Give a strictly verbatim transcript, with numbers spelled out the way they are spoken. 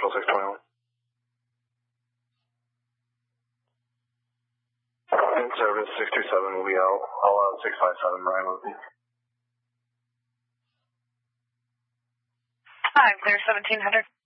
Central six twenty-one. In service, six two seven will be out. I'll out six five seven, Brian will be. Hi, clear seventeen hundred.